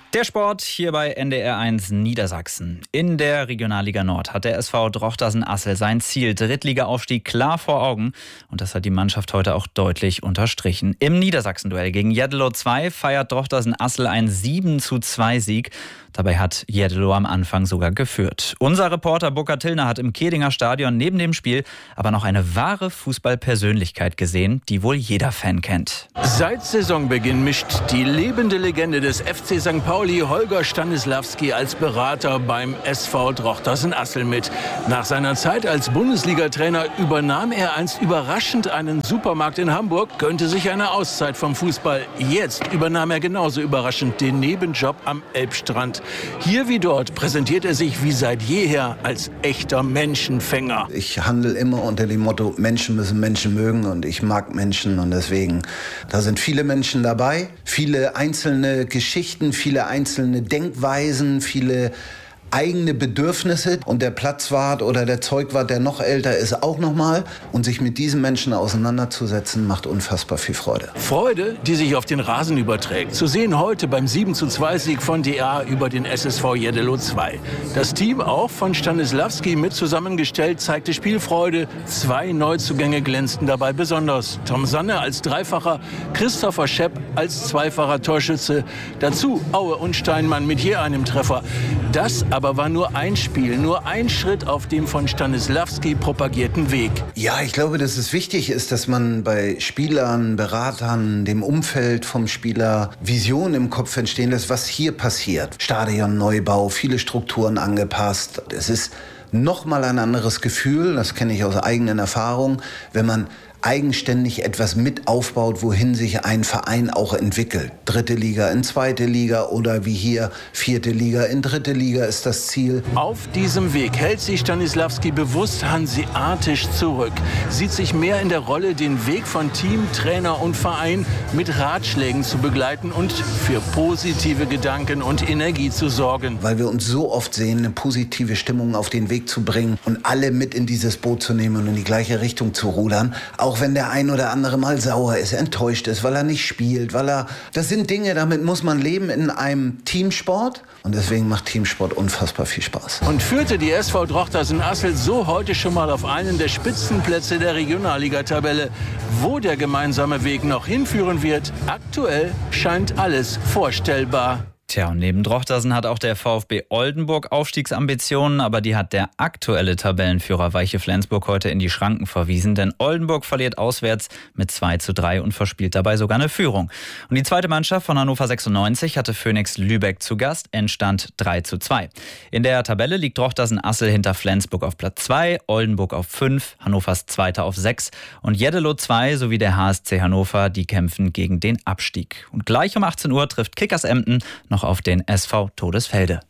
Der Sport hier bei NDR1 Niedersachsen. In der Regionalliga Nord hat der SV Drochtersen-Assel sein Ziel Drittliga-Aufstieg klar vor Augen. Und das hat die Mannschaft heute auch deutlich unterstrichen. Im Niedersachsen-Duell gegen Jeddelo 2 feiert Drochtersen-Assel einen 7:2-Sieg. Dabei hat Jeddelo am Anfang sogar geführt. Unser Reporter Burkhard Tillner hat im Kedinger Stadion neben dem Spiel aber noch eine wahre Fußballpersönlichkeit gesehen, die wohl jeder Fan kennt. Seit Saisonbeginn mischt die lebende Legende des FC St. Pauli, Holger Stanislawski, als Berater beim SV Drochtersen-Assel mit. Nach seiner Zeit als Bundesliga-Trainer übernahm er einst überraschend einen Supermarkt in Hamburg, gönnte sich eine Auszeit vom Fußball. Jetzt übernahm er genauso überraschend den Nebenjob am Elbstrand. Hier wie dort präsentiert er sich wie seit jeher als echter Menschenfänger. Ich handle immer unter dem Motto, Menschen müssen Menschen mögen, und ich mag Menschen, und deswegen, da sind viele Menschen dabei, viele einzelne Geschichten, viele einzelne Denkweisen, viele eigene Bedürfnisse, und der Platzwart oder der Zeugwart, der noch älter ist, auch nochmal. Und sich mit diesen Menschen auseinanderzusetzen, macht unfassbar viel Freude. Freude, die sich auf den Rasen überträgt. Zu sehen heute beim 7:2-Sieg von DA über den SSV Jeddelo 2. Das Team, auch von Stanislawski mit zusammengestellt, zeigte Spielfreude. 2 Neuzugänge glänzten dabei besonders. Tom Sanne als Dreifacher, Christopher Schepp als zweifacher Torschütze. Dazu Aue und Steinmann mit je einem Treffer. Das aber war nur ein Spiel, nur ein Schritt auf dem von Stanislawski propagierten Weg. Ja, ich glaube, dass es wichtig ist, dass man bei Spielern, Beratern, dem Umfeld vom Spieler Visionen im Kopf entstehen lässt, was hier passiert. Stadionneubau, viele Strukturen angepasst. Es ist nochmal ein anderes Gefühl, das kenne ich aus eigenen Erfahrungen, wenn man eigenständig etwas mit aufbaut, wohin sich ein Verein auch entwickelt. 3. Liga in 2. Liga oder wie hier 4. Liga in 3. Liga ist das Ziel. Auf diesem Weg hält sich Stanislawski bewusst hanseatisch zurück, sieht sich mehr in der Rolle, den Weg von Team, Trainer und Verein mit Ratschlägen zu begleiten und für positive Gedanken und Energie zu sorgen. Weil wir uns so oft sehen, eine positive Stimmung auf den Weg zu bringen und alle mit in dieses Boot zu nehmen und in die gleiche Richtung zu rudern. Auch wenn der ein oder andere mal sauer ist, enttäuscht ist, weil er nicht spielt, das sind Dinge, damit muss man leben in einem Teamsport, und deswegen macht Teamsport unfassbar viel Spaß. Und führte die SV Drochtersen-Assel so heute schon mal auf einen der Spitzenplätze der Regionalliga-Tabelle. Wo der gemeinsame Weg noch hinführen wird, aktuell scheint alles vorstellbar. Tja, und neben Drochtersen hat auch der VfB Oldenburg Aufstiegsambitionen, aber die hat der aktuelle Tabellenführer Weiche Flensburg heute in die Schranken verwiesen, denn Oldenburg verliert auswärts mit 2:3 und verspielt dabei sogar eine Führung. Und die zweite Mannschaft von Hannover 96 hatte Phoenix Lübeck zu Gast, Endstand 3:2. In der Tabelle liegt Drochtersen-Assel hinter Flensburg auf Platz 2, Oldenburg auf 5, Hannovers Zweiter auf 6 und Jeddelo 2 sowie der HSC Hannover, die kämpfen gegen den Abstieg. Und gleich um 18 Uhr trifft Kickers Emden noch auf den SV Todesfelde.